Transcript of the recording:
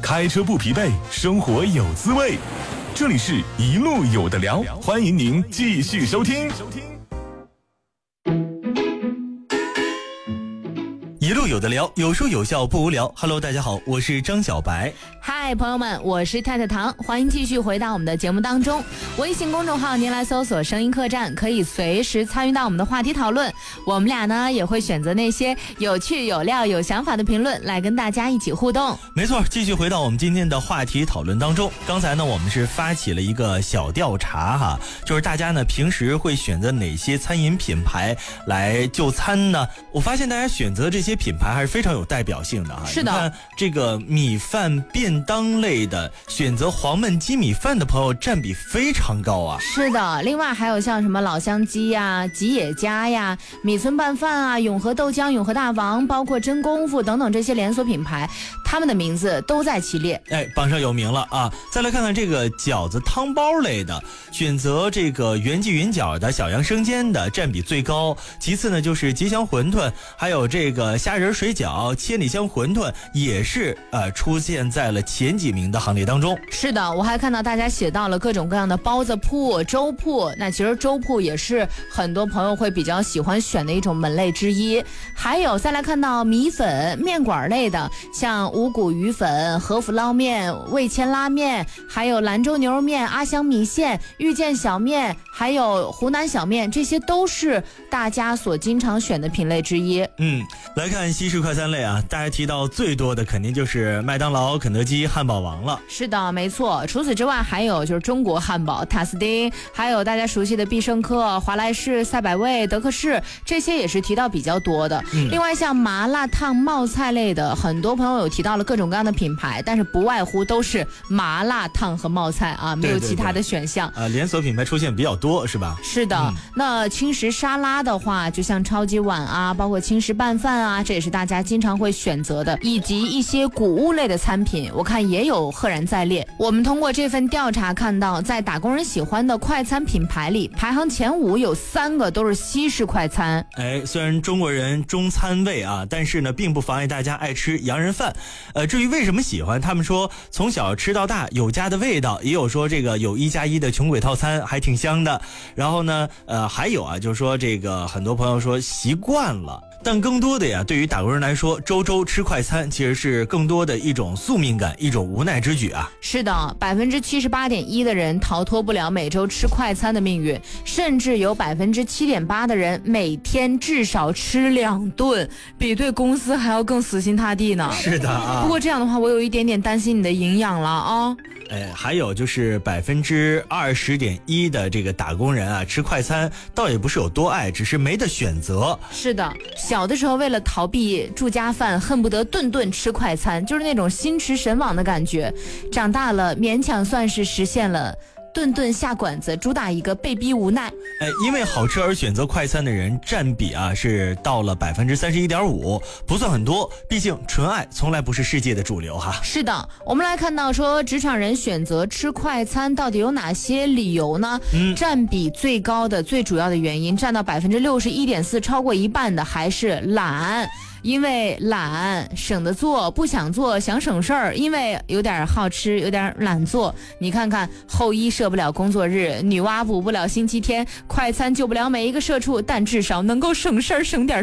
开车不疲惫，生活有滋味。这里是一路有的聊，欢迎您继续收听。 一路有的聊，有说有笑不无聊。Hello， 大家好，我是张小白。 嗨，朋友们，我是太太糖，欢迎继续回到我们的节目当中。微信公众号您来搜索声音客栈，可以随时参与到我们的话题讨论。我们俩呢也会选择那些有趣有料有想法的评论来跟大家一起互动。 没错，继续回到我们今天的话题讨论当中。刚才呢我们是发起了一个小调查哈，就是大家呢平时会选择哪些餐饮品牌来就餐呢？我发现大家选择这些品牌还是非常有代表性的哈。 是的， 你看这个米饭便当类的，选择黄焖鸡米饭的朋友占比非常高啊。 是的，另外还有像什么老乡鸡呀、吉野家呀、米村拌饭啊、永和豆浆、永和大王，包括真功夫等等这些连锁品牌，他们的名字都在其列。 榜上有名了啊！再来看看这个饺子汤包类的，选择这个原记云饺的、小杨生煎的占比最高，其次呢就是吉祥馄饨，还有这个虾仁水饺、千里香馄饨也是出现在了前几名的行列当中。 是的，我还看到大家写到了各种各样的包子铺、粥铺，那其实粥铺也是很多朋友会比较喜欢选的一种门类之一。还有再来看到米粉、面馆类的，像五谷鱼粉、和府捞面、味千拉面，还有兰州牛肉面、阿香米线、遇见小面，还有湖南小面，这些都是大家所经常选的品类之一。 来看西式快餐类啊，大家提到最多的肯定就是麦当劳、肯德基、汉堡王了。 是的，没错。除此之外，还有就是中国汉堡、塔斯汀，还有大家熟悉的必胜客、华莱士、赛百味、德克士，这些也是提到比较多的。另外像麻辣烫、冒菜类的，很多朋友有提到了各种各样的品牌，但是不外乎都是麻辣烫和冒菜啊，没有其他的选项。 连锁品牌出现比较多是吧？ 是的。那轻食沙拉的话，就像超级碗啊，包括轻食拌饭啊，这也是大家经常会选择的，以及一些谷物类的餐品，我看也有赫然在列。我们通过这份调查看到，在打工人喜欢的快餐品牌里，排行前5有3个都是西式快餐。 虽然中国人中餐味啊，但是呢并不妨碍大家爱吃洋人饭。至于为什么喜欢，他们说从小吃到大，有家的味道，也有说这个有1+1的穷鬼套餐还挺香的。然后呢还有啊，就是说这个很多朋友说习惯了，但更多的呀，对于打工人来说，周周吃快餐其实是更多的一种宿命感，一种无奈之举啊。 是的，78.1%的人逃脱不了每周吃快餐的命运，甚至有7.8%的人每天至少吃2顿，比对公司还要更死心塌地呢。 是的啊。 不过这样的话，我有一点点担心你的营养了啊。 还有就是20.1%的这个打工人啊，吃快餐倒也不是有多爱，只是没得选择。 是的，小的时候为了逃避住家饭，恨不得顿顿吃快餐，就是那种心驰神往的感觉。长大了，勉强算是实现了顿顿下馆子，主打一个被逼无奈。 因为好吃而选择快餐的人占比啊是到了31.5%，不算很多，毕竟纯爱从来不是世界的主流哈。 是的，我们来看到说职场人选择吃快餐到底有哪些理由呢？占比最高的最主要的原因占到61.4%，超过一半的还是懒。因为懒省得做，不想做想省事儿，因为有点好吃有点懒做。你看看后一设不了工作日，女娲补不了星期天，快餐救不了每一个社畜，但至少能够省事儿省点